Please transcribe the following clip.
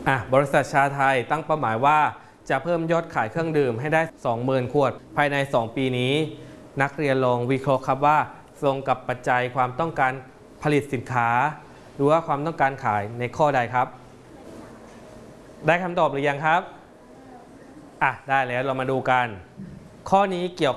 บริษัทชาไทยตั้งเป้าหมายว่าจะเพิ่มยอดขายเครื่องดื่มให้ได้ 20,000 ขวดภายใน 2 ปีนี้นักเรียนลองวิเคราะห์ครับว่าตรงกับปัจจัยความต้องการผลิตสินค้าหรือว่าความต้องการขายในข้อใดครับได้คำตอบหรือยังครับได้แล้วเรามาดูกันข้อนี้เกี่ยว